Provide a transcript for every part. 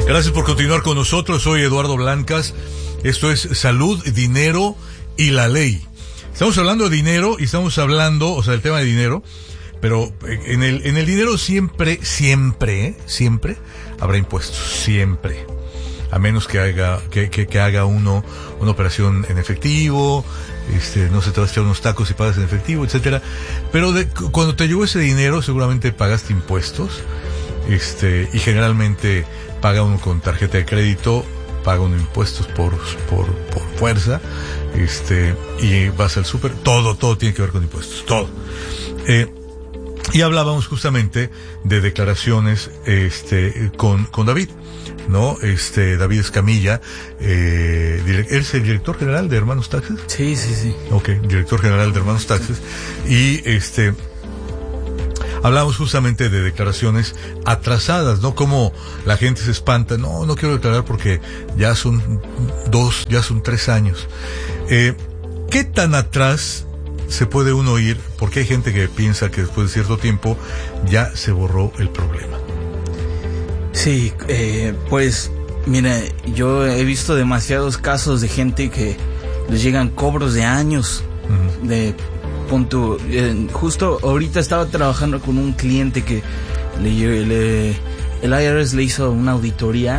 Gracias por continuar con nosotros. Soy Eduardo Blancas. Esto es Salud, Dinero y la Ley. Estamos hablando de dinero y estamos hablando, o sea, del tema de dinero, pero en el dinero siempre habrá impuestos, siempre. A menos que haga uno una operación en efectivo, no se te vas a echar unos tacos y pagas en efectivo, etcétera. Pero cuando te llegó ese dinero, seguramente pagaste impuestos, y generalmente paga uno con tarjeta de crédito, paga uno impuestos por fuerza, y vas al súper, todo tiene que ver con impuestos, todo. Y hablábamos justamente de declaraciones, con David, ¿no? David Escamilla, ¿eres el director general de Hermanos Taxes? Sí. Ok, director general de Hermanos Taxes. Y hablamos justamente de declaraciones atrasadas, ¿no? Como la gente se espanta, no quiero declarar porque ya son 3 años. ¿Qué tan atrás se puede uno ir? Porque hay gente que piensa que después de cierto tiempo ya se borró el problema. Sí, pues mira, yo he visto demasiados casos de gente que les llegan cobros de años, uh-huh. De punto. Justo ahorita estaba trabajando con un cliente que el IRS le hizo una auditoría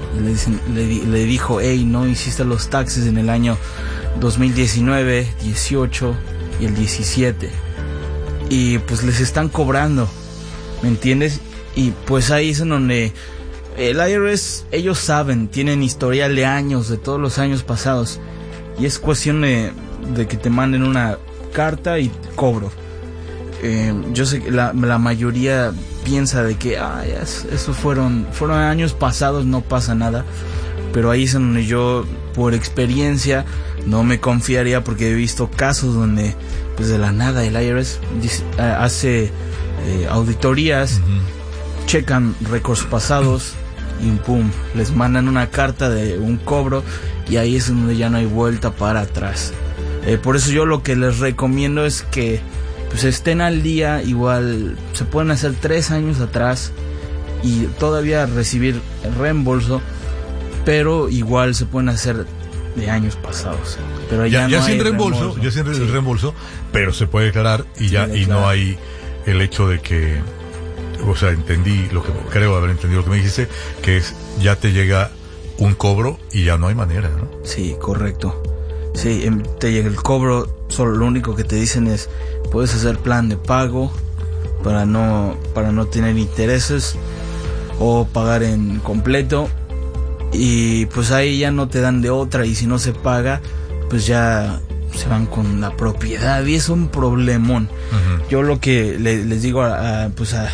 y le dijo, hey, no hiciste los taxes en el año 2019, 18 y el 17, y pues les están cobrando, ¿me entiendes? Y pues ahí es en donde el IRS, ellos saben, tienen historial de años, de todos los años pasados, y es cuestión de que te manden una carta y cobro. Yo sé que la mayoría piensa de que eso fueron años pasados, no pasa nada, pero ahí es en donde yo, por experiencia, no me confiaría, porque he visto casos donde pues de la nada el IRS hace auditorías, uh-huh. Checan récords pasados y pum, les mandan una carta de un cobro, y ahí es donde ya no hay vuelta para atrás. Por eso yo lo que les recomiendo es que pues estén al día. Igual se pueden hacer 3 años atrás y todavía recibir el reembolso, pero igual se pueden hacer de años pasados, pero ya no sin hay reembolso, ya sin el reembolso, pero se puede declarar y no hay el hecho de que, o sea, creo haber entendido lo que me dijiste, que es ya te llega un cobro y ya no hay manera, ¿no? Sí, correcto. Sí, te llega el cobro, solo lo único que te dicen es puedes hacer plan de pago para no tener intereses, o pagar en completo, y pues ahí ya no te dan de otra, y si no se paga pues ya se van con la propiedad, y es un problemón. Uh-huh. Yo lo que les digo a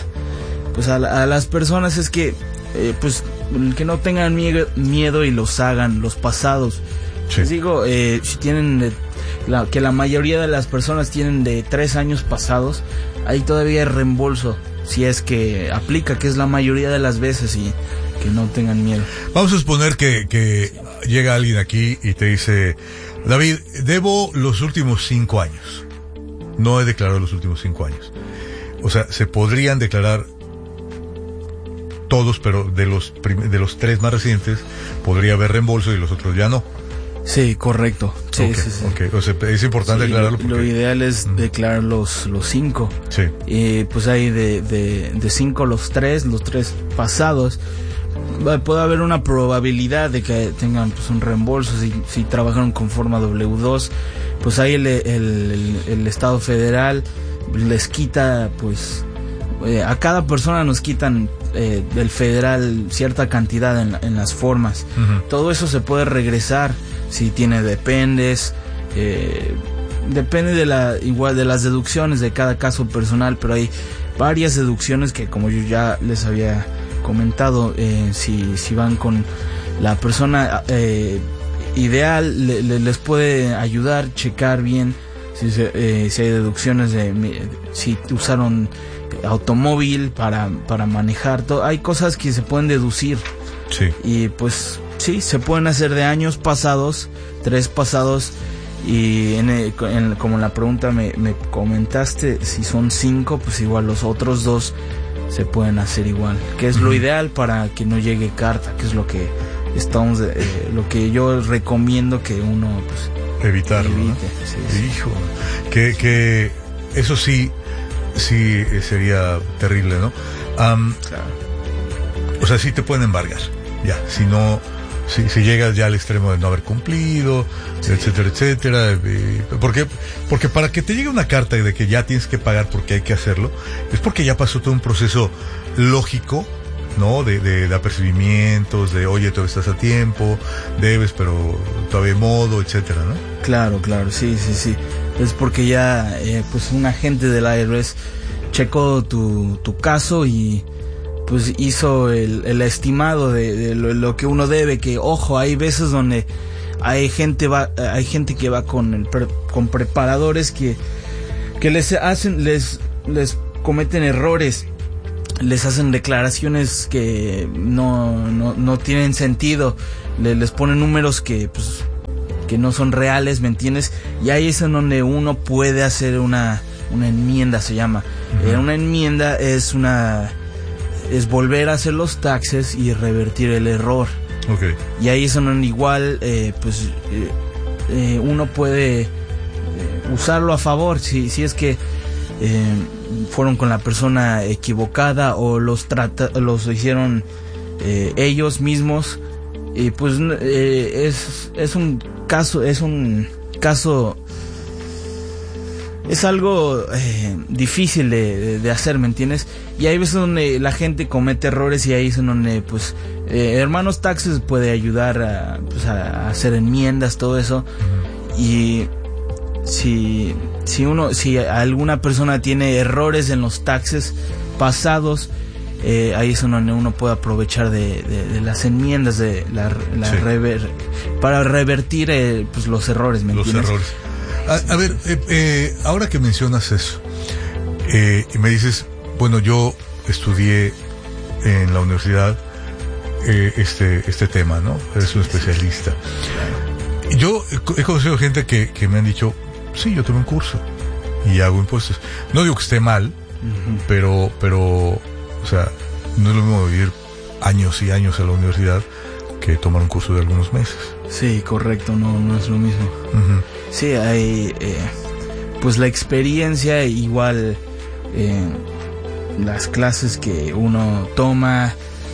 las personas es que que no tengan miedo y los hagan los pasados. Sí. Les digo, si tienen que la mayoría de las personas tienen de 3 años pasados, ahí todavía hay reembolso, si es que aplica, que es la mayoría de las veces, y que no tengan miedo. Vamos a suponer que llega alguien aquí y te dice, David, debo los últimos 5 años. No he declarado los últimos 5 años. O sea, se podrían declarar todos, pero de los 3 más recientes podría haber reembolso y los otros ya no. Sí, correcto. Sí, okay, sí. Okay. O sea, es importante declararlo porque... Lo ideal es declarar los 5. Sí. Y pues hay de 5 los 3 pasados. Puede haber una probabilidad de que tengan pues un reembolso si trabajaron con forma W2. Pues ahí el Estado federal les quita, pues a cada persona nos quitan del federal cierta cantidad en las formas. Uh-huh. Todo eso se puede regresar si tiene dependes. Depende de las deducciones de cada caso personal, pero hay varias deducciones que, como yo ya les había comentado, si van con la persona ideal, les puede ayudar, checar bien si hay deducciones si usaron automóvil para manejar. Hay cosas que se pueden deducir. Sí. Y pues sí, se pueden hacer de años pasados, 3 pasados, y como en la pregunta me comentaste, si son 5, pues igual los otros 2 se pueden hacer igual, que es lo ideal para que no llegue carta, que es lo que estamos lo que yo recomiendo que uno pues evitarlo, evite, ¿no? Sí. Hijo, que eso sí sería terrible, ¿no? Claro. O sea, sí te pueden embargar, ya, si llegas ya al extremo de no haber cumplido, etcétera, etcétera. Porque para que te llegue una carta de que ya tienes que pagar porque hay que hacerlo, es porque ya pasó todo un proceso lógico, ¿no? De apercibimientos, de oye, todavía estás a tiempo, debes, pero todavía hay modo, etcétera, ¿no? Claro, sí. Es porque ya, pues un agente del IRS checó tu caso y pues hizo el estimado de lo que uno debe, que ojo, hay veces donde hay gente que va con preparadores que les cometen errores, les hacen declaraciones que no tienen sentido, les ponen números que pues que no son reales, ¿me entiendes? Y ahí es en donde uno puede hacer una enmienda, se llama. Uh-huh. Una enmienda es volver a hacer los taxes y revertir el error. Okay. Y ahí es donde igual uno puede usarlo a favor si es que fueron con la persona equivocada o los hicieron ellos mismos. Y pues es un caso, es algo difícil de hacer, ¿me entiendes? Y hay veces donde la gente comete errores y ahí es donde pues Hermanos Taxes puede ayudar a hacer enmiendas, todo eso. Uh-huh. Y si alguna persona tiene errores en los taxes pasados, ahí es donde uno puede aprovechar de las enmiendas para revertir pues los errores, ¿me entiendes? Los errores. A ver, ahora que mencionas eso, y me dices, bueno, yo estudié en la universidad este tema, ¿no? Eres un especialista. Yo he conocido gente que me han dicho, sí, yo tomé un curso y hago impuestos. No digo que esté mal, uh-huh, pero, o sea, no es lo mismo vivir años y años en la universidad que tomar un curso de algunos meses. Sí, correcto, no es lo mismo. Uh-huh. Sí, hay pues la experiencia, igual las clases que uno toma,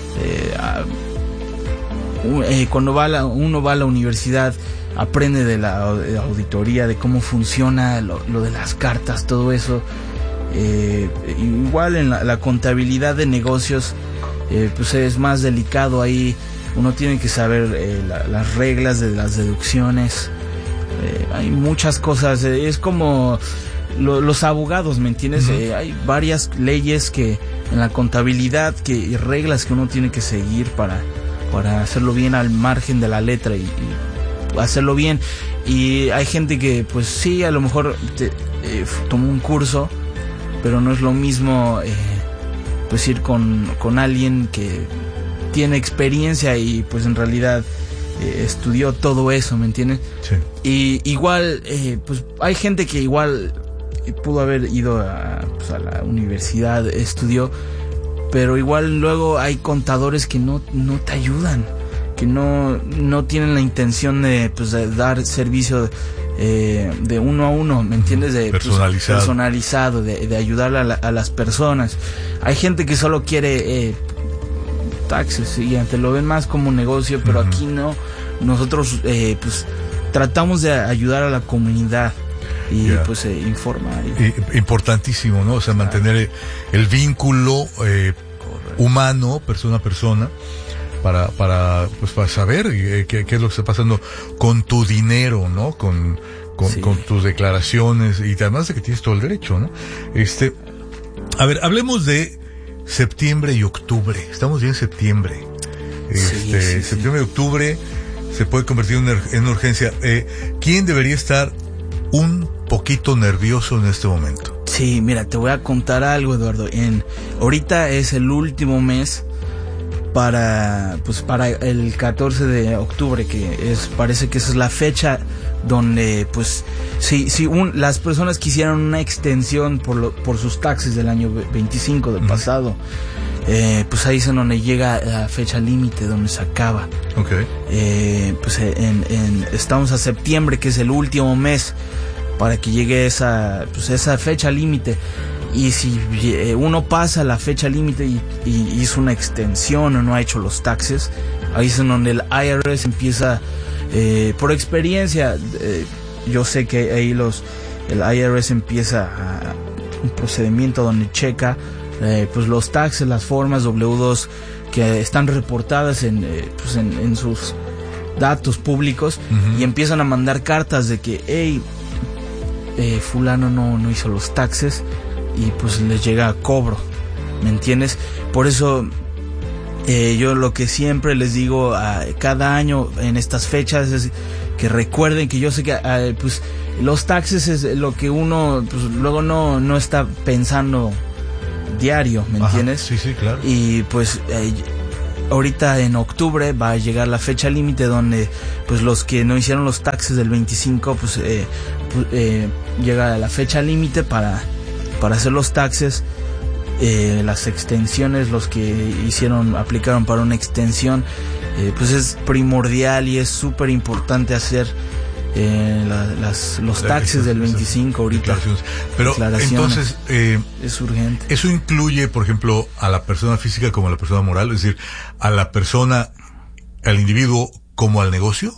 cuando uno va a la universidad, aprende de la auditoría, de cómo funciona lo de las cartas, todo eso. Igual en la contabilidad de negocios, pues es más delicado. Ahí uno tiene que saber las reglas de las deducciones. Hay muchas cosas, es como los abogados, ¿me entiendes? Uh-huh. Hay varias leyes que en la contabilidad y reglas que uno tiene que seguir para hacerlo bien al margen de la letra y hacerlo bien. Y hay gente que pues sí, a lo mejor tomó un curso, pero no es lo mismo pues ir con alguien que tiene experiencia y pues en realidad estudió todo eso, ¿me entiendes? Sí. Y igual pues hay gente que igual pudo haber ido a la universidad, estudió, pero igual luego hay contadores que no te ayudan, que no tienen la intención de dar servicio de uno a uno, ¿me entiendes? Personalizado, de ayudar a las personas. Hay gente que solo quiere taxes y te lo ven más como negocio, pero uh-huh, aquí no. Nosotros pues tratamos de ayudar a la comunidad y pues informar. Importantísimo, ¿no? O sea, mantener el vínculo humano, persona a persona, para saber qué es lo que está pasando con tu dinero, ¿no? Con tus declaraciones, y además de que tienes todo el derecho, ¿no? A ver, hablemos de septiembre y octubre. Estamos ya en septiembre. Septiembre y octubre se puede convertir en una urgencia. ¿Quién debería estar un poquito nervioso en este momento? Sí, mira, te voy a contar algo, Eduardo. Ahorita es el último mes para el 14 de octubre, que parece que esa es la fecha donde pues si las personas quisieran una extensión por sus taxes del año 25 del pasado, pues ahí es en donde llega la fecha límite, donde se acaba. Okay. Pues estamos a septiembre, que es el último mes para que llegue esa fecha límite. Y si uno pasa la fecha límite y hizo una extensión o no ha hecho los taxes, ahí es en donde el IRS empieza, por experiencia, yo sé que ahí el IRS empieza un procedimiento donde checa pues los taxes, las formas W2 que están reportadas en sus datos públicos, y empiezan a mandar cartas de que fulano no hizo los taxes, y pues les llega a cobro, ¿me entiendes? Por eso yo lo que siempre les digo cada año en estas fechas es que recuerden que yo sé que pues los taxes es lo que uno pues luego no está pensando diario, ¿me entiendes? Sí, claro. Y pues ahorita en octubre va a llegar la fecha límite donde pues los que no hicieron los taxes del 25 pues llega la fecha límite para hacer los taxes. Las extensiones, los que aplicaron para una extensión, pues es primordial y es súper importante hacer los taxes del 25 ahorita. Pero entonces es urgente. Eso incluye, por ejemplo, a la persona física como a la persona moral, es decir, a la persona, al individuo como al negocio.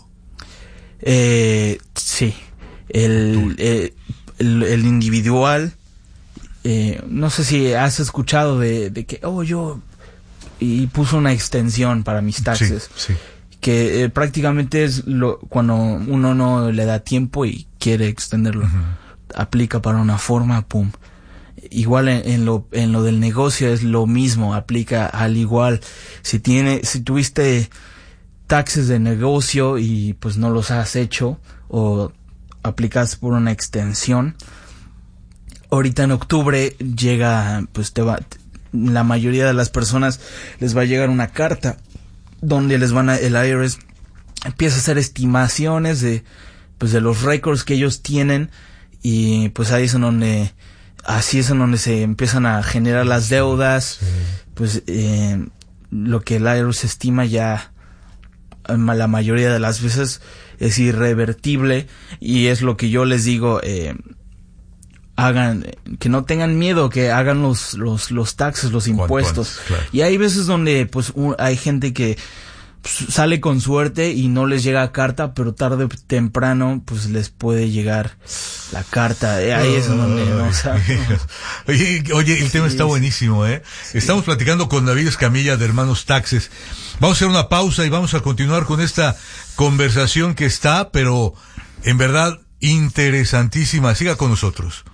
Sí, el individual. No sé si has escuchado de que yo puso una extensión para mis taxes. Sí. Que prácticamente es cuando uno no le da tiempo y quiere extenderlo. Aplica para una forma, pum. Igual en lo del negocio es lo mismo, aplica al igual. Si tuviste taxes de negocio y pues no los has hecho o aplicas por una extensión, ahorita en octubre llega, pues la mayoría de las personas les va a llegar una carta donde el IRS empieza a hacer estimaciones de los récords que ellos tienen, y pues así es en donde se empiezan a generar las deudas. Sí. Pues lo que el IRS estima ya la mayoría de las veces es irrevertible, y es lo que yo les digo, que no tengan miedo, que hagan los taxes, los impuestos. Antes, claro. Y hay veces donde pues hay gente que sale con suerte y no les llega carta, pero tarde o temprano pues les puede llegar la carta. Ahí es donde Oye, el tema está buenísimo, ¿eh? Sí. Estamos platicando con David Escamilla de Hermanos Taxes. Vamos a hacer una pausa y vamos a continuar con esta conversación que está, pero en verdad interesantísima. Siga con nosotros.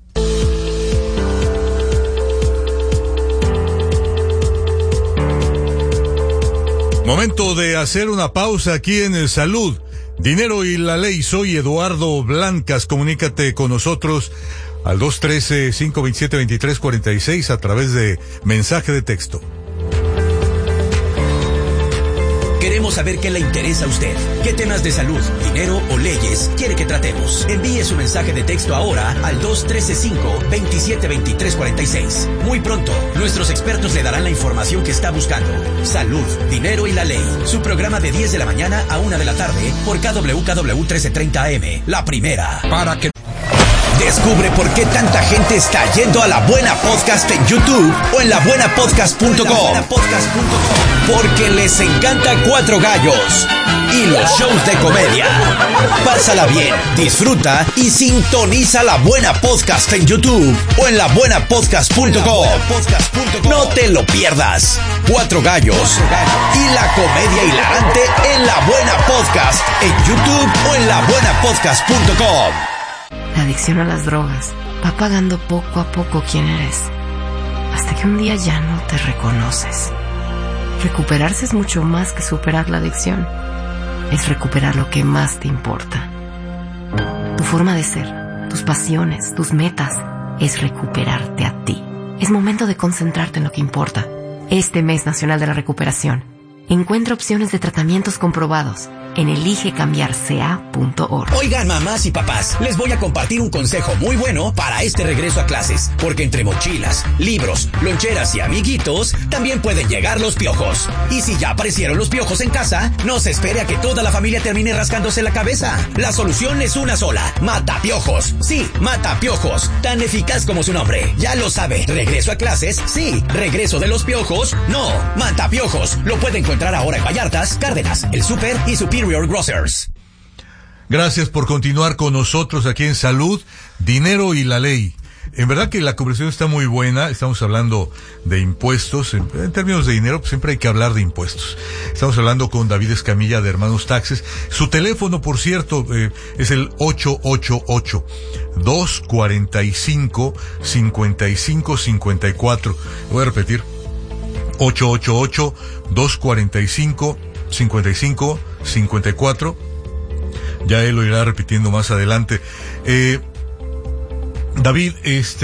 Momento de hacer una pausa aquí en el Salud, Dinero y la Ley. Soy Eduardo Blancas. Comunícate con nosotros al 213-527-2346 a través de mensaje de texto. Queremos saber qué le interesa a usted. ¿Qué temas de salud, dinero o leyes quiere que tratemos? Envíe su mensaje de texto ahora al 213-527-2346. Muy pronto, nuestros expertos le darán la información que está buscando. Salud, dinero y la ley. Su programa de 10 de la mañana a 1 de la tarde por KWKW 1330 AM. La primera. Para que... Descubre por qué tanta gente está yendo a La Buena Podcast en YouTube o en labuenapodcast.com. Porque les encanta Cuatro Gallos y los shows de comedia. Pásala bien, disfruta y sintoniza La Buena Podcast en YouTube o en labuenapodcast.com. No te lo pierdas. Cuatro Gallos y la comedia hilarante en La Buena Podcast en YouTube o en labuenapodcast.com. La adicción a las drogas va pagando poco a poco quién eres, hasta que un día ya no te reconoces. Recuperarse es mucho más que superar la adicción. Es recuperar lo que más te importa. Tu forma de ser, tus pasiones, tus metas, es recuperarte a ti. Es momento de concentrarte en lo que importa. Este mes nacional de la recuperación, encuentra opciones de tratamientos comprobados en eligecambiarca.org. Oigan, mamás y papás, les voy a compartir un consejo muy bueno para este regreso a clases, porque entre mochilas, libros, loncheras y amiguitos, también pueden llegar los piojos. Y si ya aparecieron los piojos en casa, no se espere a que toda la familia termine rascándose la cabeza. La solución es una sola: Matapiojos. Sí, Matapiojos, tan eficaz como su nombre. Ya lo sabe, regreso a clases, sí, regreso de los piojos, no. Matapiojos, lo puede encontrar ahora en Vallartas, Cárdenas, El Súper y Superior Grocers. Gracias por continuar con nosotros aquí en Salud, Dinero y la Ley. En verdad que la conversación está muy buena. Estamos hablando de impuestos. En términos de dinero, pues siempre hay que hablar de impuestos. Estamos hablando con David Escamilla de Hermanos Taxes. Su teléfono, por cierto, es el 888-245-5554. Voy a repetir: 888-245-5554. Ya él lo irá repitiendo más adelante. David,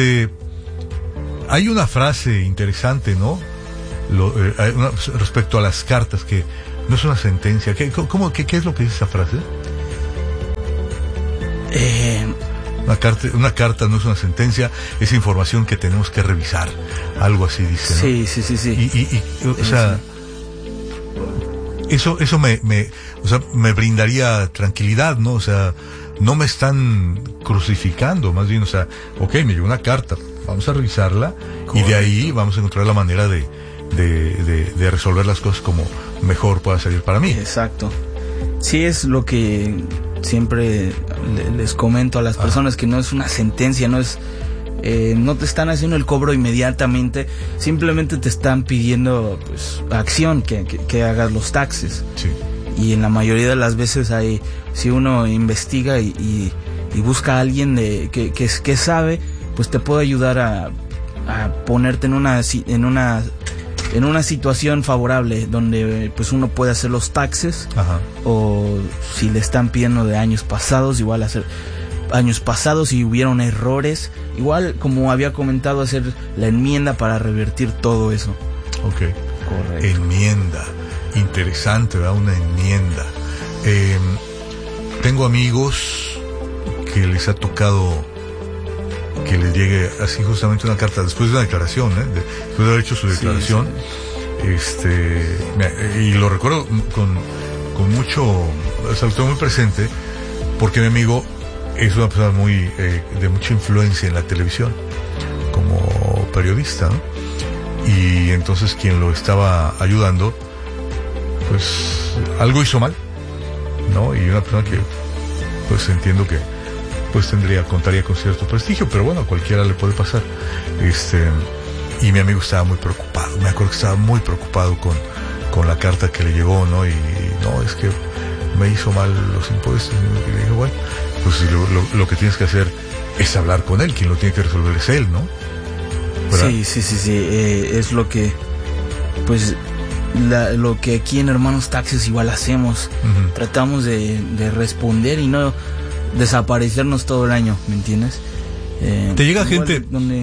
hay una frase interesante, ¿no? Respecto a las cartas, que no es una sentencia. ¿Qué es lo que dice esa frase? Una carta no es una sentencia, es información que tenemos que revisar. Algo así dice, ¿no? Sí. O sea, eso me brindaría tranquilidad, ¿no? O sea, no me están crucificando, más bien, o sea, me llegó una carta, vamos a revisarla. Correcto. Y de ahí vamos a encontrar la manera de resolver las cosas como mejor pueda salir para mí. Exacto. Sí, es lo que siempre les comento a las personas, que no es una sentencia, no es... no te están haciendo el cobro inmediatamente, simplemente te están pidiendo, pues, acción, que hagas los taxes. Sí. Y en la mayoría de las veces si uno investiga y busca a alguien que sabe, pues te puede ayudar a ponerte en una situación favorable donde pues uno puede hacer los taxes. Ajá. O si le están pidiendo de años pasados, igual hacer años pasados, si hubieron errores, igual, como había comentado, hacer la enmienda para revertir todo eso. Ok. Correcto. Enmienda. Interesante, ¿verdad? Una enmienda. Tengo amigos que les ha tocado que les llegue así justamente una carta después de una declaración, después de haber hecho su declaración. Sí. Y lo recuerdo con mucho, o sea, lo tengo muy presente, porque mi amigo es una persona muy de mucha influencia en la televisión como periodista, ¿no? Y entonces quien lo estaba ayudando, pues algo hizo mal, ¿no? Y una persona que, pues entiendo que pues contaría con cierto prestigio, pero bueno, a cualquiera le puede pasar. Y mi amigo estaba muy preocupado. Me acuerdo que estaba muy preocupado con la carta que le llegó, ¿no? Y no, es que me hizo mal los impuestos. Y le dije, bueno, pues lo que tienes que hacer es hablar con él. Quien lo tiene que resolver es él, ¿no? ¿Verdad? Sí. Es lo que, pues, lo que aquí en Hermanos Taxes igual hacemos. Uh-huh. Tratamos de responder y no desaparecernos todo el año, ¿me entiendes? Te llega gente,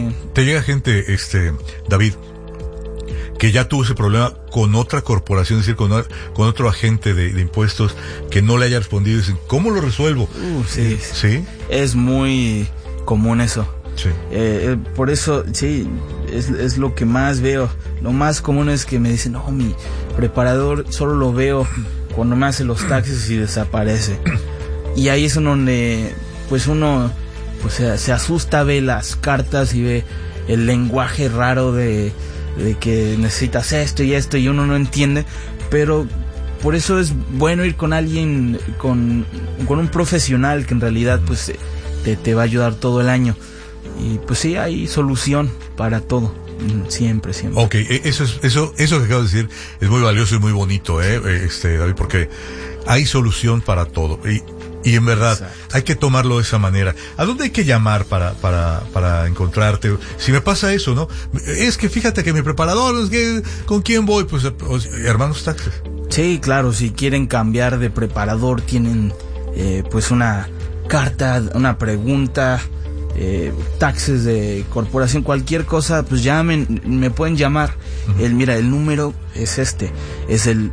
David, que ya tuvo ese problema con otra corporación, es decir, con otro agente de impuestos que no le haya respondido, y dicen, ¿cómo lo resuelvo? Sí. ¿Sí? Es muy común eso. Sí. Por eso, sí, es lo que más veo. Lo más común es que me dicen, no, mi preparador solo lo veo cuando me hace los taxes y desaparece. Y ahí es donde, pues uno, pues se asusta, ve las cartas y ve el lenguaje raro de que necesitas esto y uno no entiende. Pero por eso es bueno ir con alguien, con un profesional que en realidad pues te va a ayudar todo el año. Y pues sí, hay solución para todo. Siempre. Ok, eso que acabo de decir es muy valioso y muy bonito, David, porque hay solución para todo. Y en verdad, exacto, hay que tomarlo de esa manera. ¿A dónde hay que llamar para encontrarte? Si me pasa eso, ¿no? Es que fíjate que mi preparador, es que, ¿con quién voy? Pues Hermanos Taxes. Sí, claro, si quieren cambiar de preparador, tienen pues una carta, una pregunta, taxes de corporación, cualquier cosa, pues llamen, me pueden llamar. El número es es el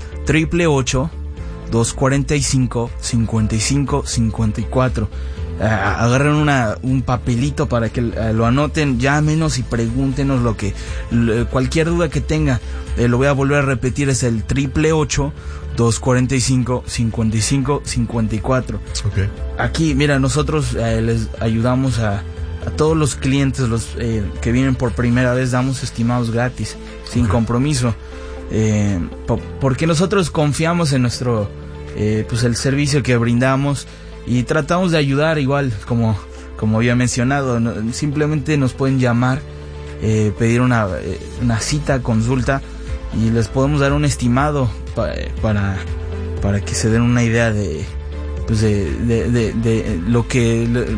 888-245-5554. Agarren un papelito para que lo anoten, llámenos y pregúntenos cualquier duda que tenga. Lo voy a volver a repetir, es el 888-245-5554. Okay. Aquí, mira, nosotros les ayudamos a todos los clientes, que vienen por primera vez, damos estimados gratis, sin compromiso, porque nosotros confiamos en nuestro, pues el servicio que brindamos y tratamos de ayudar igual, como había mencionado. Simplemente nos pueden llamar, pedir una cita, consulta, y les podemos dar un estimado para que se den una idea de lo que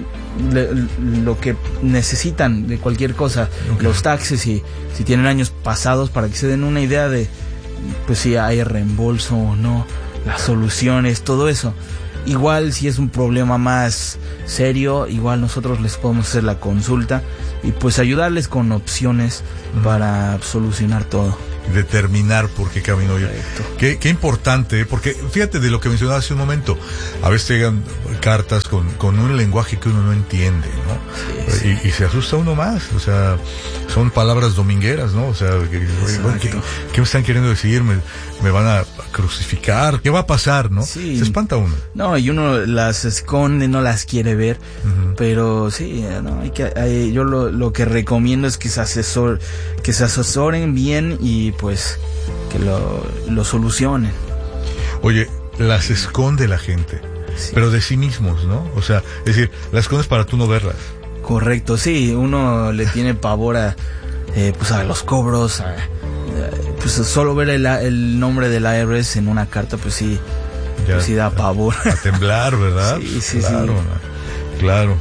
necesitan de cualquier cosa, los taxes, y si tienen años pasados, para que se den una idea de pues si hay reembolso o no, las soluciones, todo eso. Igual si es un problema más serio, igual nosotros les podemos hacer la consulta y pues ayudarles con opciones para solucionar todo. Determinar por qué camino ir. Qué importante, porque fíjate de lo que mencionaba hace un momento, a veces llegan cartas con un lenguaje que uno no entiende, ¿no? Sí. Y se asusta uno más, o sea, son palabras domingueras, ¿no? O sea, ¿qué me están queriendo decir? ¿Me van a crucificar? ¿Qué va a pasar, no? Sí. Se espanta uno. No, y uno las esconde, no las quiere ver, pero sí, no, yo lo que recomiendo es que se asesoren bien y pues que lo solucionen. Oye, las esconde la gente, sí, pero de sí mismos, ¿no? O sea, es decir, las escondes para tú no verlas. Correcto, sí, uno le tiene pavor a los cobros, pues solo ver el nombre del IRS en una carta, pues sí, ya, pues sí da pavor. A temblar, ¿verdad? Sí, claro, sí. Claro,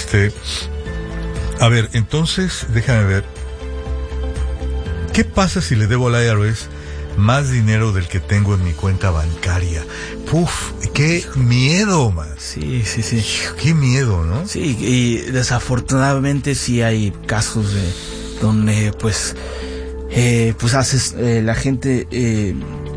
a ver, entonces, déjame ver. ¿Qué pasa si le debo al IRS más dinero del que tengo en mi cuenta bancaria? ¡Puf! ¡Qué miedo, man! Sí. ¡Qué miedo!, ¿no? Sí, y desafortunadamente sí hay casos donde, la gente,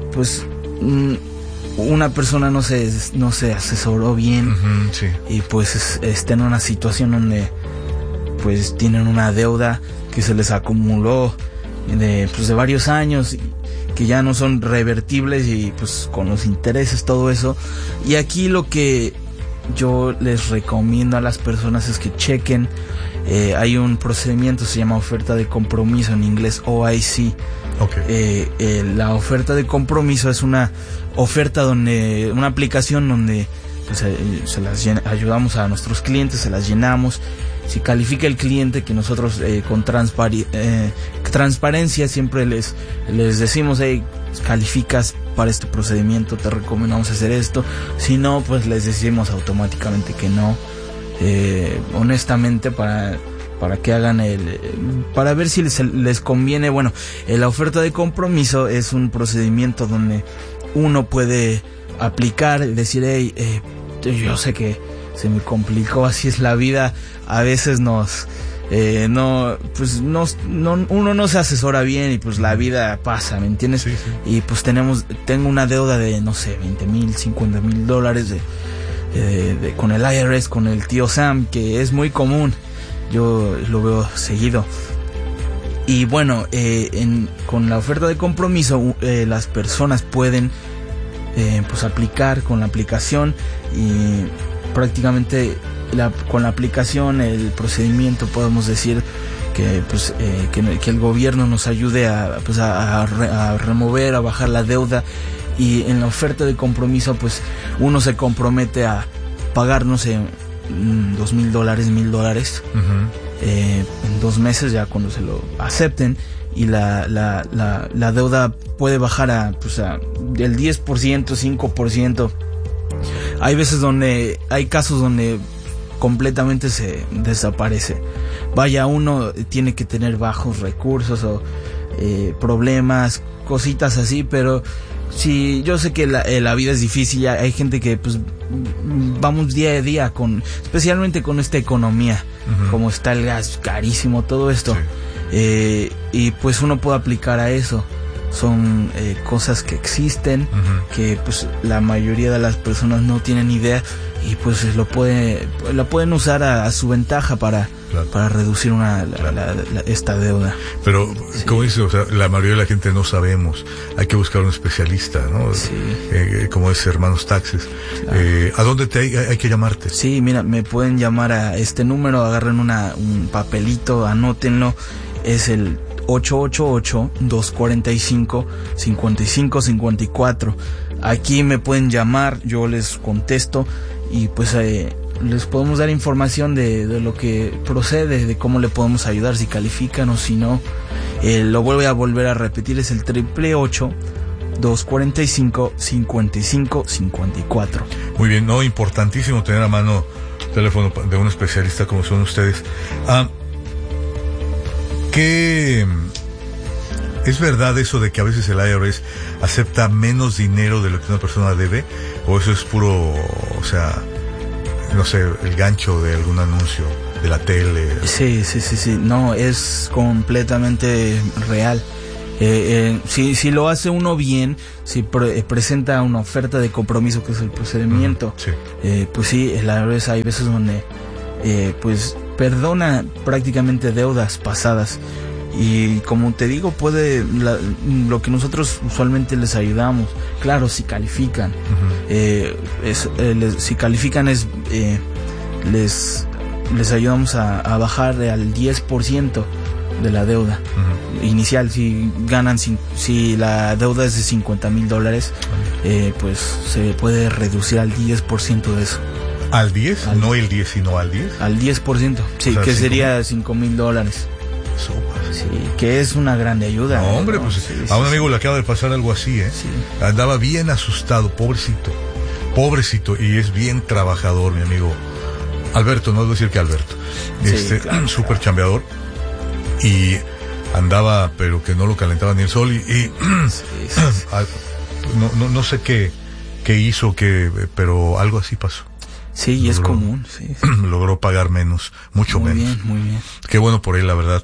una persona no se asesoró bien, sí, y pues está en una situación donde, pues, tienen una deuda que se les acumuló de varios años, que ya no son revertibles, y pues con los intereses, todo eso. Y aquí lo que yo les recomiendo a las personas es que chequen, hay un procedimiento, se llama oferta de compromiso, en inglés OIC. Okay. La oferta de compromiso es una oferta una aplicación donde pues, se las ayudamos a nuestros clientes, se las llenamos. Si califica el cliente, que nosotros con transparencia siempre les decimos, hey, calificas para este procedimiento, te recomendamos hacer esto. Si no, pues les decimos automáticamente que no, honestamente, para que hagan para ver si les conviene. Bueno, la oferta de compromiso es un procedimiento donde uno puede aplicar y decir, hey, yo sé que se me complicó, así es la vida, a veces uno no se asesora bien y pues la vida pasa, ¿me entiendes? Sí. Y pues tengo una deuda de, no sé, $20,000, $50,000 con el IRS, con el tío Sam, que es muy común, yo lo veo seguido. Y bueno, con la oferta de compromiso, las personas pueden aplicar con la aplicación, y prácticamente con la aplicación, el procedimiento, podemos decir que el gobierno nos ayude a remover, a bajar la deuda. Y en la oferta de compromiso, pues uno se compromete a pagar, no sé, $2,000, $1,000 en 2 meses, ya cuando se lo acepten, y la deuda puede bajar del 10%, 5%. Hay casos donde completamente se desaparece. Vaya, uno tiene que tener bajos recursos o problemas, cositas así, pero Sí, yo sé que la vida es difícil, hay gente que pues vamos día a día especialmente con esta economía, como está el gas carísimo, todo esto, y pues uno puede aplicar a eso. Son cosas que existen, que pues la mayoría de las personas no tienen idea y pues la pueden usar a su ventaja para reducir esta deuda. Pero, como dices, o sea, la mayoría de la gente no sabemos. Hay que buscar un especialista, ¿no? Sí. Como es Hermanos Taxes. Claro. ¿A dónde hay que llamarte? Sí, mira, me pueden llamar a este número, agarren un papelito, anótenlo. Es el 888-245-5554. Aquí me pueden llamar, yo les contesto y pues les podemos dar información de lo que procede, de cómo le podemos ayudar, si califican o si no. Lo voy a volver a repetir, es el 888-245-5554. Muy bien, no, importantísimo tener a mano teléfono de un especialista como son ustedes. ¿Qué es verdad eso de que a veces el IRS acepta menos dinero de lo que una persona debe? ¿O eso es puro, o sea, no sé, el gancho de algún anuncio de la tele? Sí, no, es completamente real. Si lo hace uno bien, si presenta una oferta de compromiso, que es el procedimiento, pues sí, la IRS hay veces donde pues perdona prácticamente deudas pasadas. Y como te digo, lo que nosotros usualmente les ayudamos, claro, si califican, si califican les ayudamos a bajar al 10% de la deuda inicial. Si la deuda es de $50,000, pues se puede reducir al 10% de eso. ¿Al 10? No el 10, sino al 10. Al 10%, sí, o sea, que sería $5,000. Sí, que es una grande ayuda. No, hombre, pues a un amigo le acaba de pasar algo así, Sí. Andaba bien asustado, pobrecito, y es bien trabajador, mi amigo Alberto, no es decir que Alberto, claro, súper chambeador, y andaba, pero que no lo calentaba ni el sol, no sé qué hizo, pero algo así pasó. Sí, y es común, sí. Logró pagar menos, mucho menos. Muy bien. Qué bueno por él, la verdad.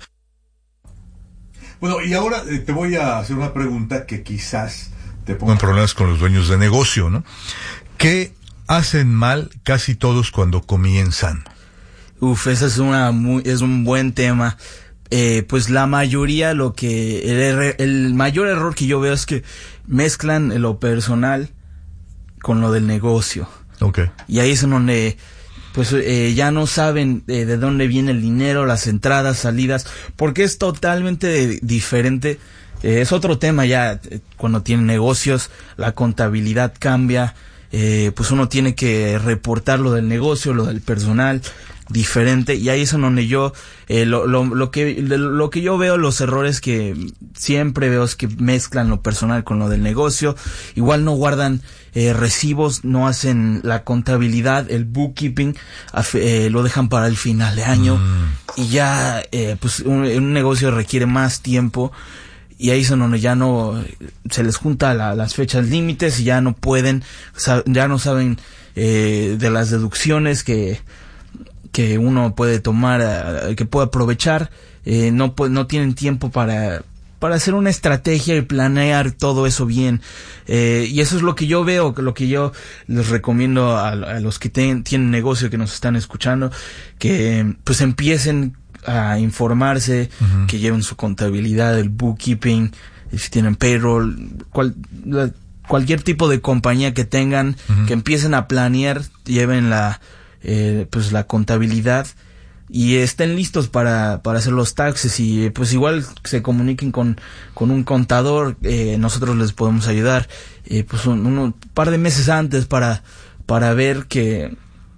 Bueno, y ahora te voy a hacer una pregunta que quizás te ponga en problemas con los dueños de negocio, ¿no? ¿Qué hacen mal casi todos cuando comienzan? Ese es un buen tema. Pues la mayoría, el mayor error que yo veo es que mezclan lo personal con lo del negocio. Okay. Y ahí es en donde pues ya no saben de dónde viene el dinero, las entradas, salidas, porque es totalmente diferente. Es otro tema ya, cuando tienen negocios, la contabilidad cambia, pues uno tiene que reportar lo del negocio, lo del personal, diferente, y ahí es en donde yo lo que yo veo, los errores que siempre veo es que mezclan lo personal con lo del negocio. Igual no guardan recibos, no hacen la contabilidad, el bookkeeping, lo dejan para el final de año, y ya pues un negocio requiere más tiempo, y ahí es donde ya no se les junta las fechas límites y ya no pueden, ya no saben de las deducciones que uno puede tomar, que puede aprovechar. No tienen tiempo para hacer una estrategia y planear todo eso bien, y eso es lo que yo veo, lo que yo les recomiendo a los que tienen negocio, que nos están escuchando, que pues empiecen a informarse, que lleven su contabilidad, el bookkeeping, si tienen payroll, cualquier tipo de compañía que tengan, que empiecen a planear, lleven pues la contabilidad y estén listos para hacer los taxes, y pues igual se comuniquen con un contador. Nosotros les podemos ayudar pues un par de meses antes para ver que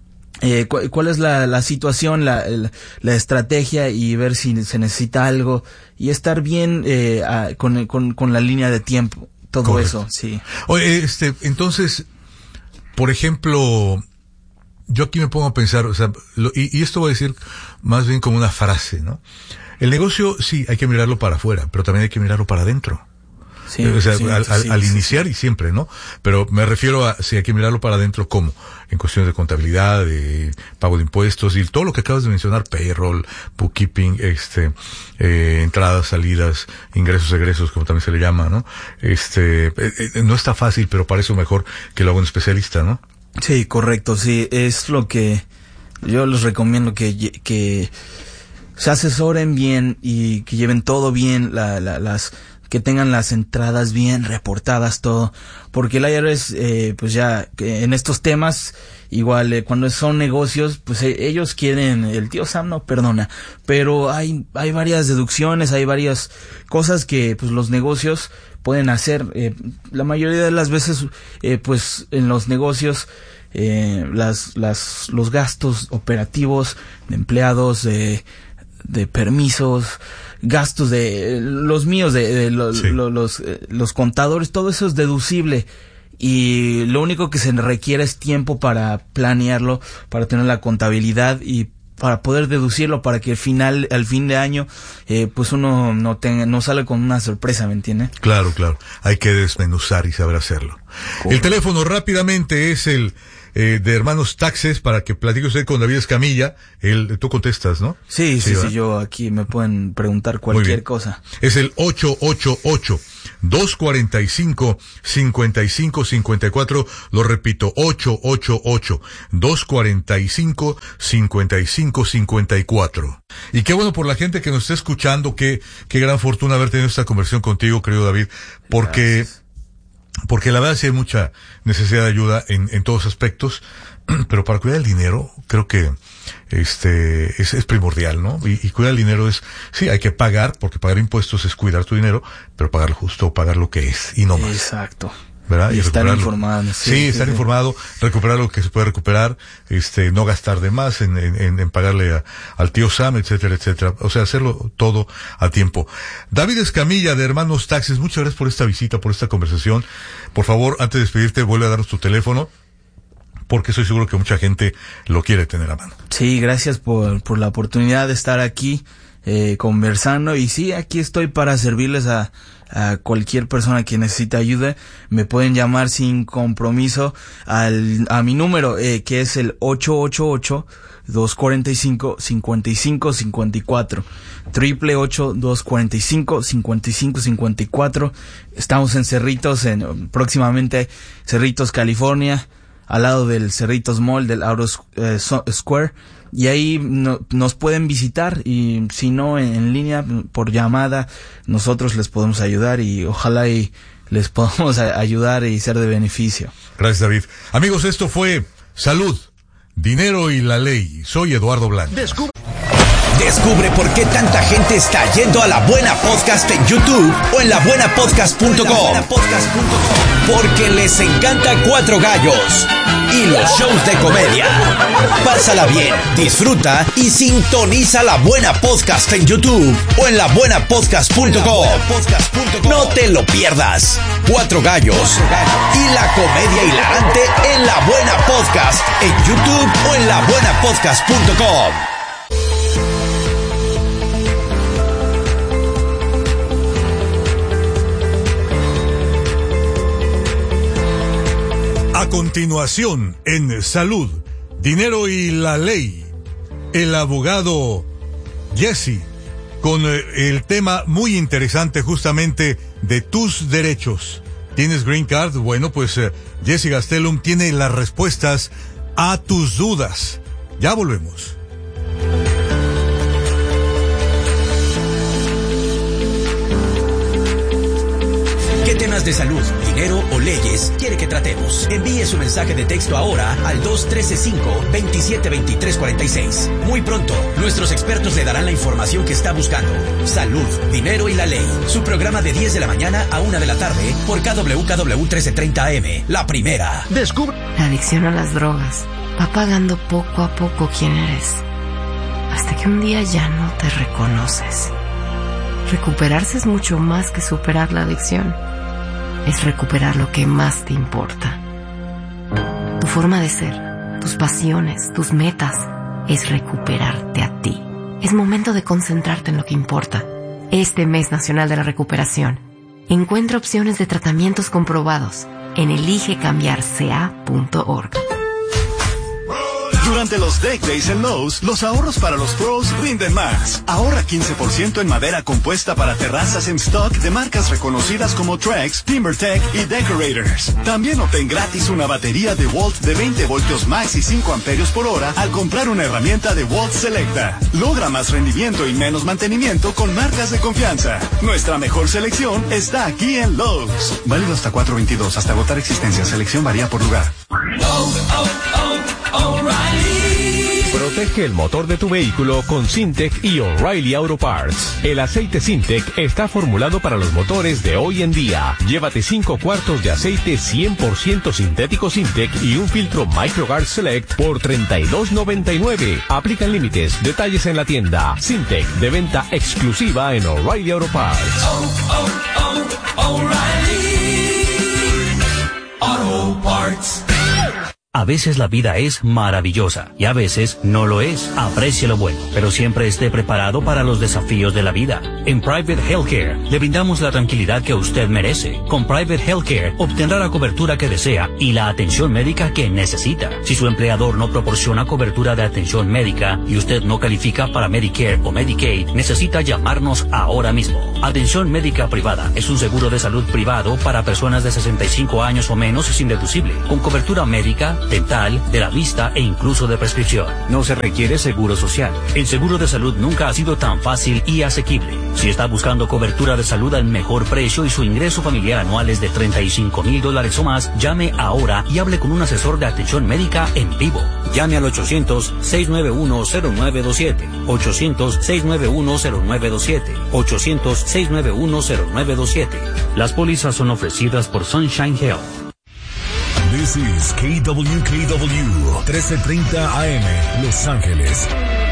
cuál es la situación, la estrategia, y ver si se necesita algo, y estar bien con la línea de tiempo, todo. Correcto. Eso, sí. Oye, entonces, por ejemplo, yo aquí me pongo a pensar, o sea, y esto voy a decir más bien como una frase, ¿no? El negocio, sí, hay que mirarlo para afuera, pero también hay que mirarlo para adentro. Sí, o sea, sí, al iniciar y siempre, ¿no? Pero me refiero a, si hay que mirarlo para adentro, ¿cómo? En cuestiones de contabilidad, de pago de impuestos y todo lo que acabas de mencionar, payroll, bookkeeping, entradas, salidas, ingresos, egresos, como también se le llama, ¿no? No está fácil, pero para eso mejor que lo haga un especialista, ¿no? Sí, correcto, sí, es lo que yo les recomiendo, que se asesoren bien y que lleven todo bien, que tengan las entradas bien reportadas, todo, porque el IRS, pues ya, en estos temas, igual, cuando son negocios, pues ellos quieren, el tío Sam no perdona, pero hay varias deducciones, hay varias cosas que, pues, los negocios pueden hacer. La mayoría de las veces, pues, en los negocios, los gastos operativos de empleados, de permisos, gastos de los míos, los contadores, todo eso es deducible, y lo único que se requiere es tiempo para planearlo, para tener la contabilidad y para poder deducirlo, para que al fin de año, pues uno no sale con una sorpresa, ¿me entiende? Claro, hay que desmenuzar y saber hacerlo. Correcto. El teléfono rápidamente es el de Hermanos Taxes, para que platique usted con David Escamilla. Tú contestas, ¿no? Sí, yo aquí me pueden preguntar cualquier cosa. Es el 888-245-5554, lo repito, 888-245-5554. Y qué bueno por la gente que nos está escuchando, qué gran fortuna haber tenido esta conversación contigo, querido David, porque la verdad sí hay mucha necesidad de ayuda en todos aspectos, pero para cuidar el dinero creo que es primordial, ¿no? Y cuidar el dinero sí, hay que pagar, porque pagar impuestos es cuidar tu dinero, pero pagar lo justo, pagar lo que es y no más. Exacto. ¿Verdad? Y estar informado. Sí, estar informado, recuperar lo que se puede recuperar, no gastar de más en pagarle al tío Sam, etcétera, etcétera. O sea, hacerlo todo a tiempo. David Escamilla, de Hermanos Taxes, muchas gracias por esta visita, por esta conversación. Por favor, antes de despedirte, vuelve a darnos tu teléfono, porque estoy seguro que mucha gente lo quiere tener a mano. Sí, gracias por la oportunidad de estar aquí, conversando. Y sí, aquí estoy para servirles a cualquier persona que necesite ayuda. Me pueden llamar sin compromiso a mi número, que es el 888-245-5554, 888-245-5554. Estamos en Cerritos, próximamente Cerritos, California, al lado del Cerritos Mall, del Auto Square. Y ahí nos pueden visitar, y si no, en línea, por llamada, nosotros les podemos ayudar, y ojalá y les podamos ayudar y ser de beneficio. Gracias, David. Amigos, esto fue Salud, Dinero y la Ley. Soy Eduardo Blanco. Descubre por qué tanta gente está yendo a La Buena Podcast en YouTube o en labuenapodcast.com. Porque les encanta Cuatro Gallos y los shows de comedia. Pásala bien, disfruta y sintoniza La Buena Podcast en YouTube o en labuenapodcast.com. No te lo pierdas. Cuatro Gallos y la comedia hilarante en La Buena Podcast en YouTube o en labuenapodcast.com. A continuación, en Salud, Dinero y la Ley, el abogado Jesse, con el tema muy interesante justamente de tus derechos. ¿Tienes Green Card? Bueno, pues Jesse Gastelum tiene las respuestas a tus dudas. Ya volvemos. ¿Qué temas de salud, dinero o leyes quiere que tratemos? Envíe su mensaje de texto ahora al 213-5-2723-46. Muy pronto, nuestros expertos le darán la información que está buscando. Salud, Dinero y la Ley. Su programa de 10 de la mañana a 1 de la tarde por KWKW 1330 AM. La primera. Descubre. La adicción a las drogas va pagando poco a poco quién eres, hasta que un día ya no te reconoces. Recuperarse es mucho más que superar la adicción. Es recuperar lo que más te importa. Tu forma de ser, tus pasiones, tus metas, es recuperarte a ti. Es momento de concentrarte en lo que importa. Este mes nacional de la recuperación, Encuentra opciones de tratamientos comprobados en eligecambiarca.org. Durante los Deck Days en Lowe's, los ahorros para los pros rinden más. Ahorra 15% en madera compuesta para terrazas en stock de marcas reconocidas como Trex, TimberTech y Decorators. También obtén gratis una batería DeWalt de 20 voltios max y 5 amperios por hora al comprar una herramienta DeWalt Selecta. Logra más rendimiento y menos mantenimiento con marcas de confianza. Nuestra mejor selección está aquí en Lowe's. Válido hasta 4/22, hasta agotar existencia. Selección varía por lugar. Protege el motor de tu vehículo con Syntec y O'Reilly Auto Parts. El aceite Syntec está formulado para los motores de hoy en día. Llévate 5 cuartos de aceite 100% sintético Syntec y un filtro MicroGuard Select por $32.99. Aplican límites. Detalles en la tienda. Syntec, de venta exclusiva en O'Reilly Auto Parts. O'Reilly Auto Parts. A veces la vida es maravillosa y a veces no lo es. Aprecie lo bueno, pero siempre esté preparado para los desafíos de la vida. En Private Healthcare le brindamos la tranquilidad que usted merece. Con Private Healthcare obtendrá la cobertura que desea y la atención médica que necesita. Si su empleador no proporciona cobertura de atención médica y usted no califica para Medicare o Medicaid, necesita llamarnos ahora mismo. Atención médica privada es un seguro de salud privado para personas de 65 años o menos sin deducible, con cobertura médica, dental, de la vista e incluso de prescripción. No se requiere seguro social. El seguro de salud nunca ha sido tan fácil y asequible. Si está buscando cobertura de salud al mejor precio y su ingreso familiar anual es de $35,000 o más, llame ahora y hable con un asesor de atención médica en vivo. Llame al 800-691-0927. 800-691-0927. 800-691-0927. Las pólizas son ofrecidas por Sunshine Health. This is KWKW 1330 AM, Los Ángeles.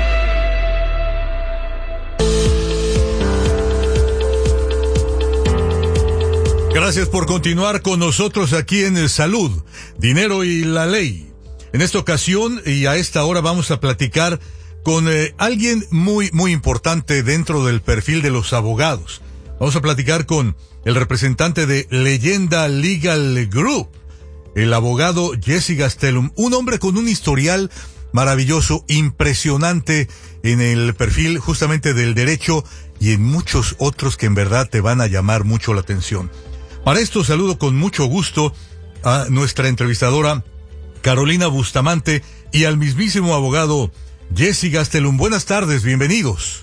Gracias por continuar con nosotros aquí en Salud, Dinero y la Ley. En esta ocasión y a esta hora vamos a platicar con alguien muy importante dentro del perfil de los abogados. Vamos a platicar con el representante de Leyenda Legal Group, el abogado Jesse Gastelum, un hombre con un historial maravilloso, impresionante en el perfil justamente del derecho y en muchos otros que en verdad te van a llamar mucho la atención. Para esto saludo con mucho gusto a nuestra entrevistadora Carolina Bustamante y al mismísimo abogado Jesse Gastelum. Buenas tardes, bienvenidos.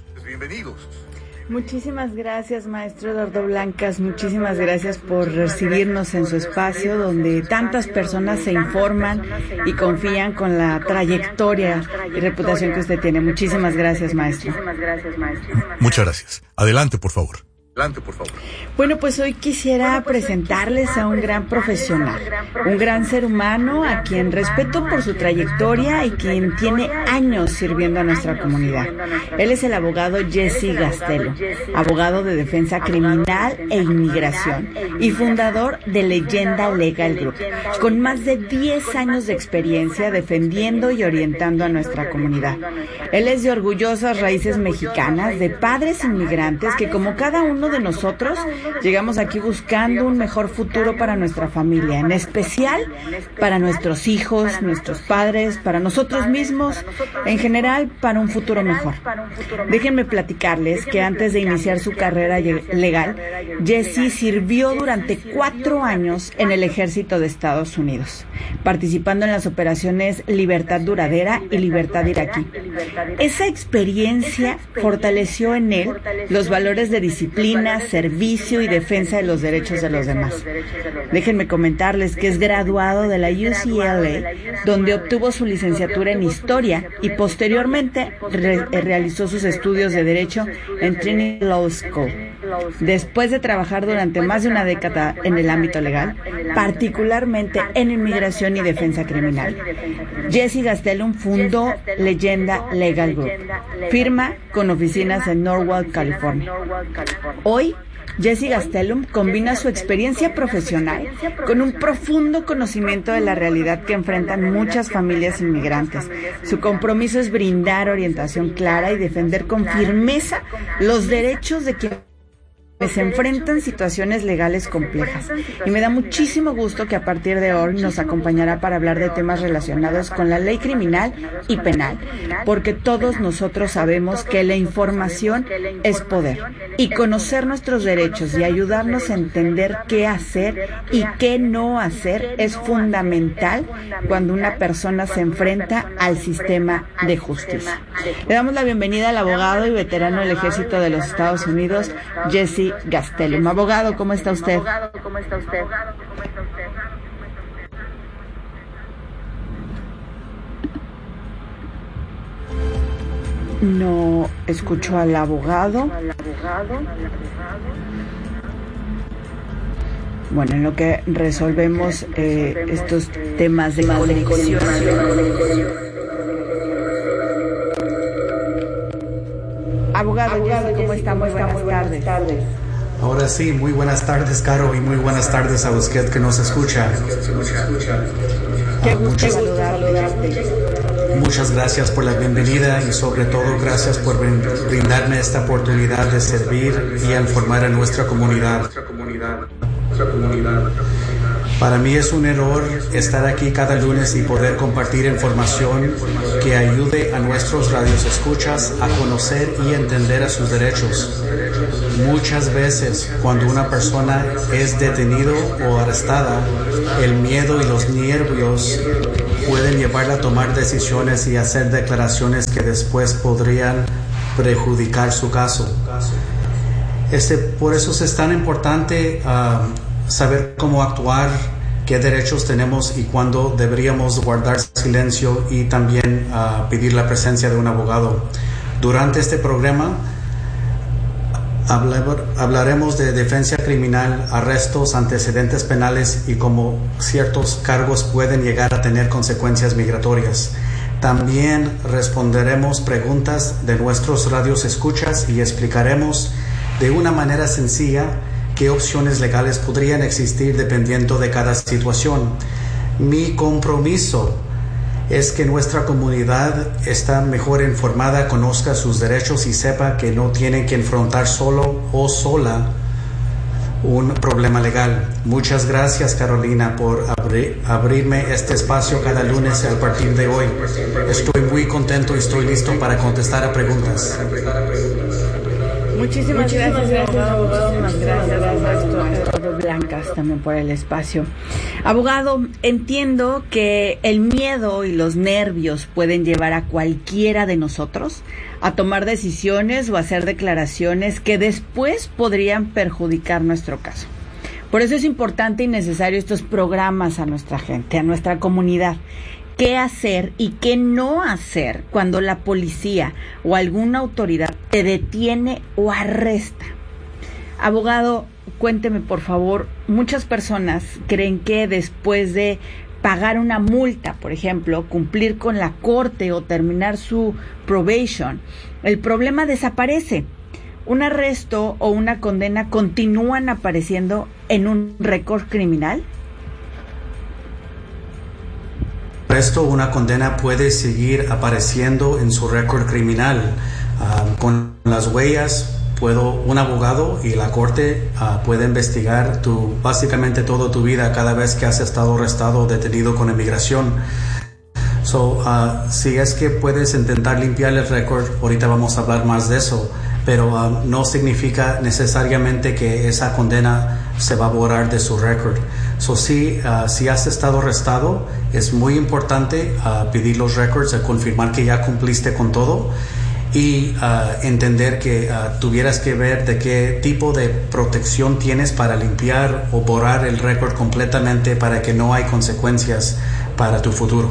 Muchísimas gracias, maestro Eduardo Blancas. Muchísimas gracias por recibirnos en su espacio donde tantas personas se informan y confían con la trayectoria y reputación que usted tiene. Muchísimas gracias, maestro. Muchas gracias. Adelante, por favor. Bueno, pues hoy quisiera presentarles a un gran profesional, un gran ser humano a quien respeto por su trayectoria y quien tiene años sirviendo a nuestra comunidad. Él es el abogado Jesse Gastelum, abogado de defensa criminal e inmigración y fundador de Leyenda Legal Group, con más de 10 años de experiencia defendiendo y orientando a nuestra comunidad. Él es de orgullosas raíces mexicanas, de padres inmigrantes que, como cada uno de nosotros, llegamos aquí buscando un mejor futuro para nuestra familia, en especial para nuestros hijos, nuestros padres, para nosotros mismos, en general para un futuro mejor. Déjenme platicarles que antes de iniciar su carrera legal, Jesse sirvió durante 4 años en el ejército de Estados Unidos, participando en las operaciones Libertad Duradera y Libertad Iraquí. Esa experiencia fortaleció en él los valores de disciplina, servicio y defensa de los derechos de los demás. Déjenme comentarles que es graduado de la UCLA, donde obtuvo su licenciatura en Historia y posteriormente realizó sus estudios de Derecho en Trinity Law School. Después de trabajar durante más de una década en el ámbito legal, particularmente en inmigración y defensa criminal, Jesse Gastelum fundó Leyenda Legal Group, firma con oficinas en Norwalk, California. Hoy, Jesse Gastelum combina su experiencia profesional con un profundo conocimiento de la realidad que enfrentan muchas familias inmigrantes. Su compromiso es brindar orientación clara y defender con firmeza los derechos de quienes se enfrentan situaciones legales complejas. Y me da muchísimo gusto que a partir de hoy nos acompañará para hablar de temas relacionados con la ley criminal y penal, porque todos nosotros sabemos que la información es poder, y conocer nuestros derechos y ayudarnos a entender qué hacer y qué no hacer es fundamental cuando una persona se enfrenta al sistema de justicia. Le damos la bienvenida al abogado y veterano del Ejército de los Estados Unidos, Jesse Gastelum. Abogado, ¿cómo está usted? No escucho al abogado. Bueno, en lo que resolvemos estos temas de conexión. Abogado, ¿cómo está? Muy buenas tardes. Ahora sí, muy buenas tardes, Caro, y muy buenas tardes a usted que nos escucha. Qué gusto saludarte. Muchas gracias por la bienvenida y sobre todo gracias por brindarme esta oportunidad de servir y informar a nuestra comunidad. Para mí es un honor estar aquí cada lunes y poder compartir información que ayude a nuestros radioescuchas a conocer y entender a sus derechos. Muchas veces, cuando una persona es detenido o arrestada, el miedo y los nervios pueden llevarla a tomar decisiones y hacer declaraciones que después podrían perjudicar su caso. Por eso es tan importante saber cómo actuar, qué derechos tenemos y cuándo deberíamos guardar silencio y también pedir la presencia de un abogado. Durante este programa hablaremos de defensa criminal, arrestos, antecedentes penales y cómo ciertos cargos pueden llegar a tener consecuencias migratorias. También responderemos preguntas de nuestros radioescuchas y explicaremos de una manera sencilla qué opciones legales podrían existir dependiendo de cada situación. Mi compromiso es que nuestra comunidad está mejor informada, conozca sus derechos y sepa que no tienen que enfrentar solo o sola un problema legal. Muchas gracias, Carolina, por abrirme este espacio cada lunes a partir de hoy. Estoy muy contento y estoy listo para contestar a preguntas. Muchísimas gracias, abogado. Muchísimas gracias, todo Blancas, también por el espacio. Abogado, entiendo que el miedo y los nervios pueden llevar a cualquiera de nosotros a tomar decisiones o hacer declaraciones que después podrían perjudicar nuestro caso. Por eso es importante y necesario estos programas a nuestra gente, a nuestra comunidad. ¿Qué hacer y qué no hacer cuando la policía o alguna autoridad te detiene o arresta? Abogado, cuénteme por favor, muchas personas creen que después de pagar una multa, por ejemplo, cumplir con la corte o terminar su probation, el problema desaparece. ¿Un arresto o una condena continúan apareciendo en un récord criminal? Esto, una condena puede seguir apareciendo en su récord criminal. Con las huellas, un abogado y la corte puede investigar básicamente toda tu vida cada vez que has estado arrestado o detenido con inmigración. Si es que puedes intentar limpiar el récord, ahorita vamos a hablar más de eso, pero no significa necesariamente que esa condena se va a borrar de su récord. Si has estado arrestado, es muy importante pedir los récords, confirmar que ya cumpliste con todo y entender que tuvieras que ver de qué tipo de protección tienes para limpiar o borrar el récord completamente para que no hay consecuencias para tu futuro.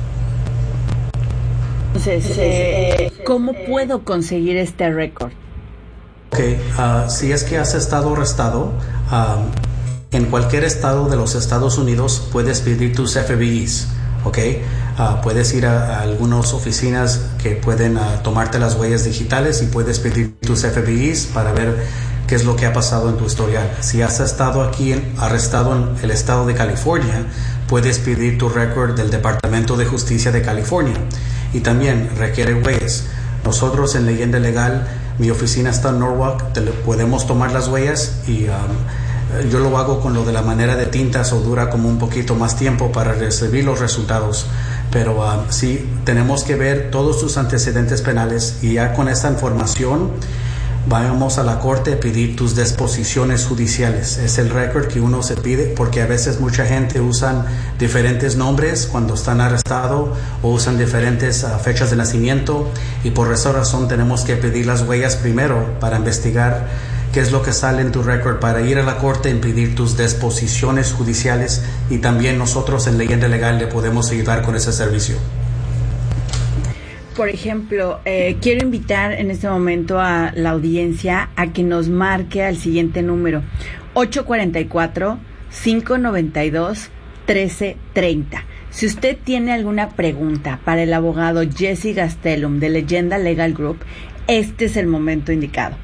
Entonces, ¿cómo puedo conseguir este récord? Si es que has estado arrestado, en cualquier estado de los Estados Unidos puedes pedir tus FBIs, puedes ir a algunas oficinas que pueden tomarte las huellas digitales y puedes pedir tus FBIs para ver qué es lo que ha pasado en tu historial. Si has estado aquí arrestado en el estado de California, puedes pedir tu récord del Departamento de Justicia de California y también requiere huellas. Nosotros en Leyenda Legal Mi oficina está en Norwalk, podemos tomar las huellas y yo lo hago con lo de la manera de tintas o dura como un poquito más tiempo para recibir los resultados. Pero sí, tenemos que ver todos tus antecedentes penales y ya con esta información vayamos a la corte a pedir tus disposiciones judiciales. Es el récord que uno se pide porque a veces mucha gente usan diferentes nombres cuando están arrestados o usan diferentes fechas de nacimiento y por esa razón tenemos que pedir las huellas primero para investigar qué es lo que sale en tu récord para ir a la corte y pedir tus disposiciones judiciales y también nosotros en Leyenda Legal le podemos ayudar con ese servicio. Por ejemplo, quiero invitar en este momento a la audiencia a que nos marque al siguiente número, 844-592-1330. Si usted tiene alguna pregunta para el abogado Jesse Gastelum de Leyenda Legal Group, este es el momento indicado.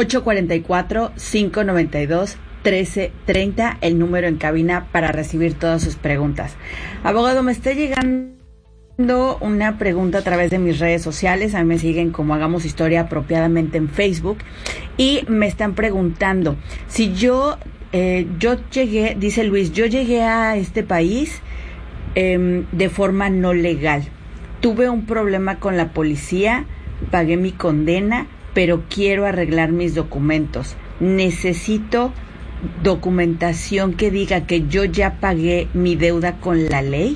844-592-1330, el número en cabina para recibir todas sus preguntas. Abogado, me está llegando una pregunta a través de mis redes sociales. A mí me siguen como Hagamos Historia Apropiadamente en Facebook y me están preguntando si yo llegué, dice Luis, yo llegué a este país de forma no legal, tuve un problema con la policía, pagué mi condena, pero quiero arreglar mis documentos, necesito documentación que diga que yo ya pagué mi deuda con la ley.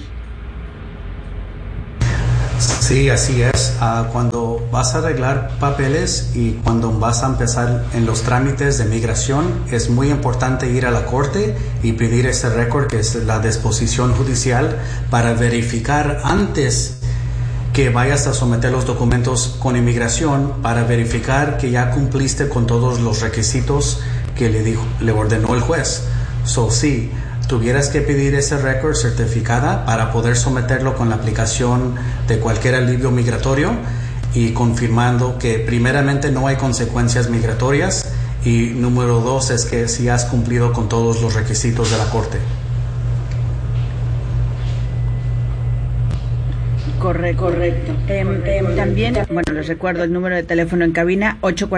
Sí, así es. Cuando vas a arreglar papeles y cuando vas a empezar en los trámites de migración, es muy importante ir a la corte y pedir ese récord, que es la disposición judicial, para verificar antes que vayas a someter los documentos con inmigración, para verificar que ya cumpliste con todos los requisitos que le ordenó el juez. Sí, tuvieras que pedir ese récord certificada para poder someterlo con la aplicación de cualquier alivio migratorio y confirmando que primeramente no hay consecuencias migratorias y número 2 es que si has cumplido con todos los requisitos de la corte. Correcto. También, bueno, les recuerdo el número de teléfono en cabina,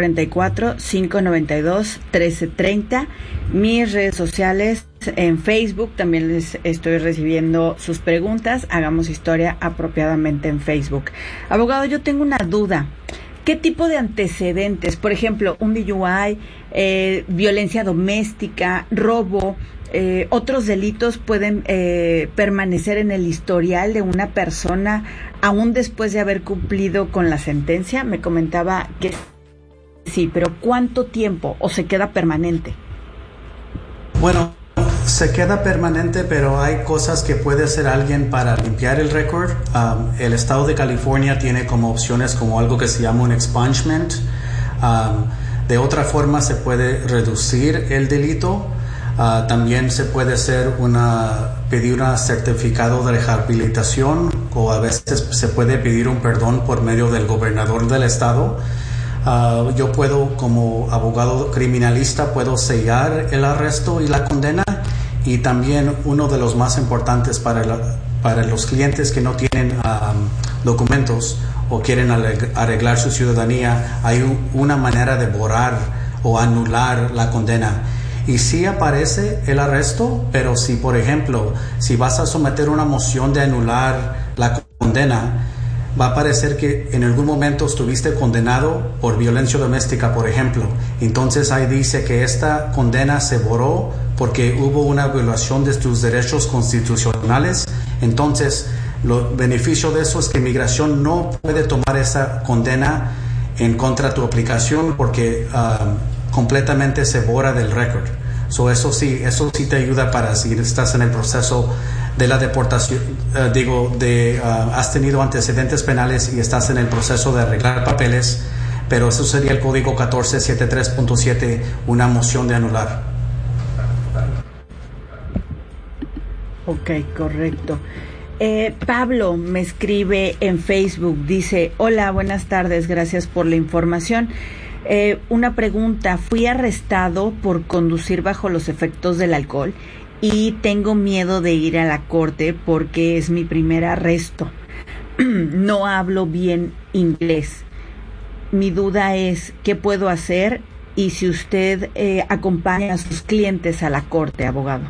844-592-1330. Mis redes sociales, en Facebook también les estoy recibiendo sus preguntas. Hagamos Historia Apropiadamente en Facebook. Abogado, yo tengo una duda. ¿Qué tipo de antecedentes, por ejemplo, un DUI, violencia doméstica, robo, otros delitos pueden permanecer en el historial de una persona aún después de haber cumplido con la sentencia? Me comentaba que sí, pero ¿cuánto tiempo o se queda permanente? Bueno, se queda permanente, pero hay cosas que puede hacer alguien para limpiar el récord. El estado de California tiene como opciones como algo que se llama un expungement. De otra forma se puede reducir el delito. También se puede hacer pedir un certificado de rehabilitación o a veces se puede pedir un perdón por medio del gobernador del estado. Yo puedo, como abogado criminalista, puedo sellar el arresto y la condena, y también uno de los más importantes para los clientes que no tienen documentos o quieren arreglar su ciudadanía, hay una manera de borrar o anular la condena. Y sí aparece el arresto, pero si, por ejemplo, si vas a someter una moción de anular la condena, va a aparecer que en algún momento estuviste condenado por violencia doméstica, por ejemplo. Entonces ahí dice que esta condena se borró porque hubo una violación de tus derechos constitucionales. Entonces, el beneficio de eso es que Migración no puede tomar esa condena en contra de tu aplicación porque completamente se borra del récord. Eso sí te ayuda para si estás en el proceso de la deportación, has tenido antecedentes penales y estás en el proceso de arreglar papeles, pero eso sería el código 1473.7, una moción de anular. Ok, correcto. Pablo me escribe en Facebook, dice: hola, buenas tardes, gracias por la información. Una pregunta: fui arrestado por conducir bajo los efectos del alcohol y tengo miedo de ir a la corte porque es mi primer arresto. No hablo bien inglés. mi duda es, ¿qué puedo hacer? Y si usted acompaña a sus clientes a la corte, abogado.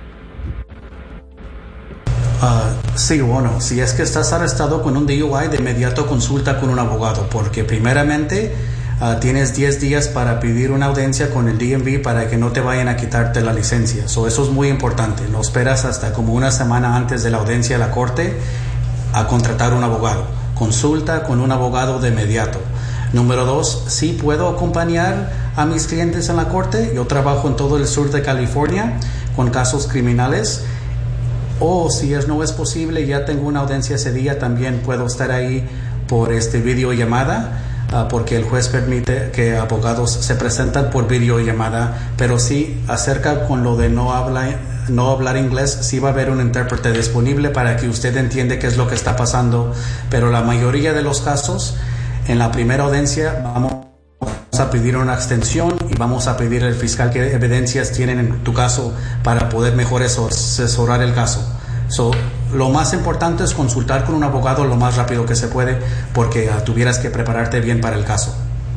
Sí, bueno, si es que estás arrestado con un DUI, de inmediato consulta con un abogado, porque primeramente tienes 10 días para pedir una audiencia con el DMV para que no te vayan a quitarte la licencia. Eso es muy importante. No esperas hasta como una semana antes de la audiencia a la corte a contratar un abogado. Consulta con un abogado de inmediato. Número 2, sí puedo acompañar a mis clientes en la corte. Yo trabajo en todo el sur de California con casos criminales. O si no es posible, ya tengo una audiencia ese día, también puedo estar ahí por videollamada, porque el juez permite que abogados se presentan por videollamada, pero sí, acerca con lo de no hablar inglés, sí va a haber un intérprete disponible para que usted entienda qué es lo que está pasando, pero la mayoría de los casos, en la primera audiencia, vamos a pedir una extensión y vamos a pedir al fiscal qué evidencias tienen en tu caso para poder mejor asesorar el caso. Lo más importante es consultar con un abogado lo más rápido que se puede, porque tuvieras que prepararte bien para el caso.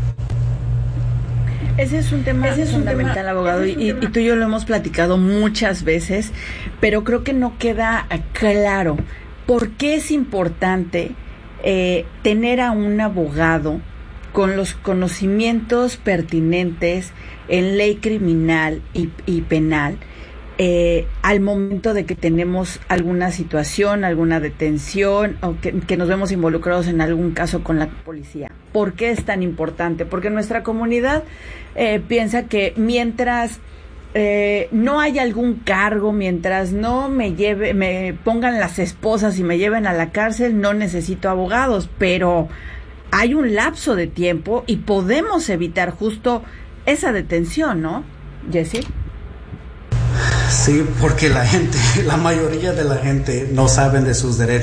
Ese es un tema fundamental, abogado, y tú y yo lo hemos platicado muchas veces, pero creo que no queda claro por qué es importante tener a un abogado con los conocimientos pertinentes en ley criminal y penal al momento de que tenemos alguna situación, alguna detención o que nos vemos involucrados en algún caso con la policía. ¿Por qué es tan importante? Porque nuestra comunidad piensa que mientras no haya algún cargo, mientras no me pongan las esposas y me lleven a la cárcel, no necesito abogados, pero hay un lapso de tiempo y podemos evitar justo esa detención, ¿no, Jesse? Sí, porque la mayoría de la gente no saben de sus derechos.